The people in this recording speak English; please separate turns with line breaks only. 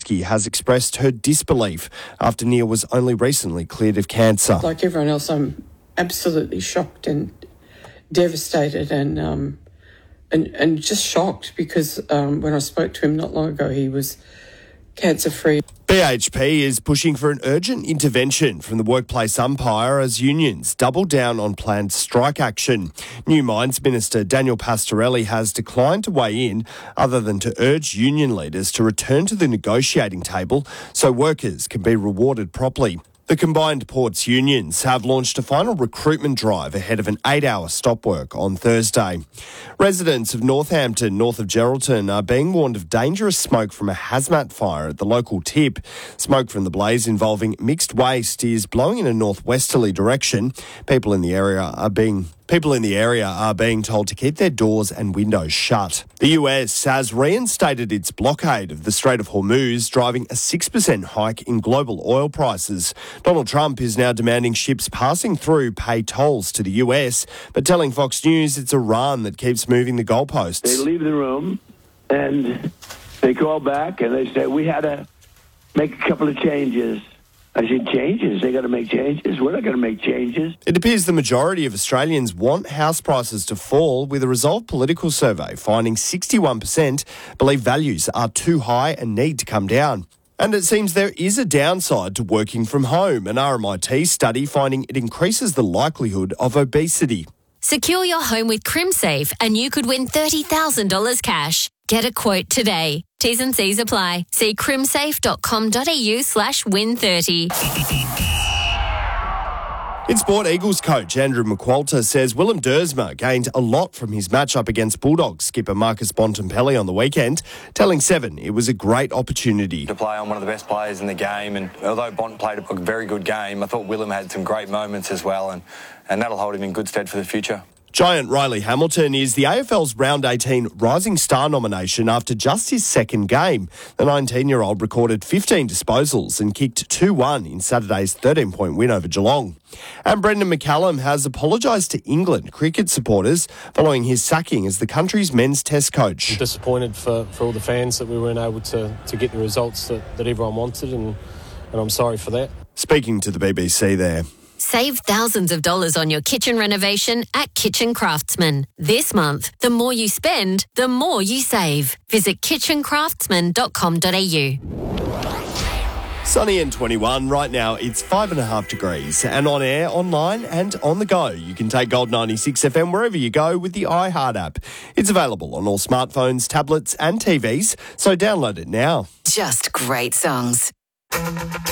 Kosciuszko has expressed her disbelief after Neil was only recently cleared of cancer.
Like everyone else, I'm absolutely shocked and devastated and just shocked because when I spoke to him not long ago, he was cancer-free.
BHP is pushing for an urgent intervention from the workplace umpire as unions double down on planned strike action. New Mines Minister Daniel Pastorelli has declined to weigh in other than to urge union leaders to return to the negotiating table so workers can be rewarded properly. The combined ports unions have launched a final recruitment drive ahead of an 8-hour stop work on Thursday. Residents of Northampton, north of Geraldton, are being warned of dangerous smoke from a hazmat fire at the local tip. Smoke from the blaze involving mixed waste is blowing in a northwesterly direction. People in the area are being told to keep their doors and windows shut. The US has reinstated its blockade of the Strait of Hormuz, driving a 6% hike in global oil prices. Donald Trump is now demanding ships passing through pay tolls to the US, but telling Fox News it's Iran that keeps moving the goalposts.
They leave the room and they call back and they say, we had to make a couple of changes. I said, changes? They got to make changes? We're not going to make changes.
It appears the majority of Australians want house prices to fall, with a Resolve political survey finding 61% believe values are too high and need to come down. And it seems there is a downside to working from home, an RMIT study finding it increases the likelihood of obesity.
Secure your home with CrimSafe and you could win $30,000 cash. Get a quote today. T's and C's apply. See crimsafe.com.au/win30.
In sport, Eagles coach Andrew McQualter says Willem Dersma gained a lot from his matchup against Bulldogs skipper Marcus Bontempelli on the weekend, telling Seven it was a great opportunity.
To play on one of the best players in the game, and although Bont played a very good game, I thought Willem had some great moments as well, and that'll hold him in good stead for the future.
Giant Riley Hamilton is the AFL's Round 18 Rising Star nomination after just his second game. The 19-year-old recorded 15 disposals and kicked 2-1 in Saturday's 13-point win over Geelong. And Brendan McCallum has apologised to England cricket supporters following his sacking as the country's men's test coach.
I'm disappointed for all the fans that we weren't able to get the results that everyone wanted, and I'm sorry for that.
Speaking to the BBC there.
Save thousands of dollars on your kitchen renovation at Kitchen Craftsman. This month, the more you spend, the more you save. Visit kitchencraftsman.com.au.
Sunny and 21. Right now, it's 5.5 degrees. And on air, online and on the go. You can take Gold 96 FM wherever you go with the iHeart app. It's available on all smartphones, tablets and TVs, so download it now.
Just great songs.